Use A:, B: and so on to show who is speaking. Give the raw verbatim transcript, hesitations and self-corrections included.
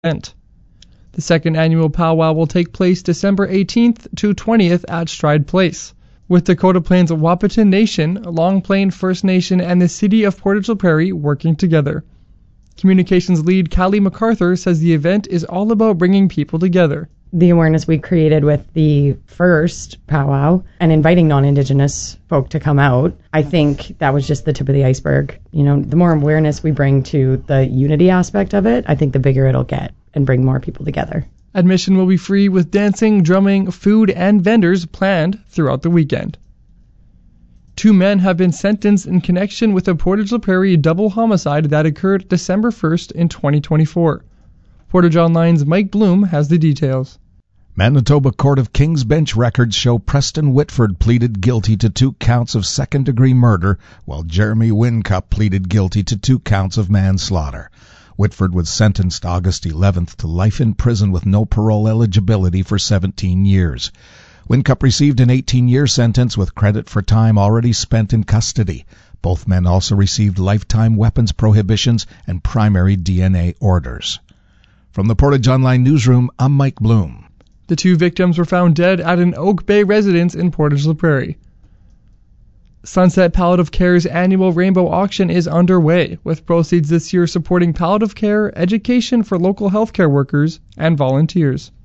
A: event. The second annual powwow will take place December eighteenth to twentieth at Stride Place, with Dakota Plains Wahpeton Nation, Long Plain First Nation, and the City of Portage la Prairie working together. Communications lead Callie MacArthur says the event is all about bringing people together.
B: The awareness we created with the first powwow and inviting non-Indigenous folk to come out, I think that was just the tip of the iceberg. You know, the more awareness we bring to the unity aspect of it, I think the bigger it'll get and bring more people together.
A: Admission will be free with dancing, drumming, food, and vendors planned throughout the weekend. Two men have been sentenced in connection with a Portage la Prairie double homicide that occurred December first in twenty twenty-four. Portage Online's Mike Bloom has the details.
C: Manitoba Court of King's Bench records show Preston Whitford pleaded guilty to two counts of second-degree murder, while Jeremy Whincup pleaded guilty to two counts of manslaughter. Whitford was sentenced August eleventh to life in prison with no parole eligibility for seventeen years. Whincup received an eighteen-year sentence with credit for time already spent in custody. Both men also received lifetime weapons prohibitions and primary D N A orders. From the Portage Online newsroom, I'm Mike Bloom.
A: The two victims were found dead at an Oak Bay residence in Portage la Prairie. Sunset Palliative Care's annual Rainbow Auction is underway, with proceeds this year supporting palliative care, education for local healthcare workers, and volunteers.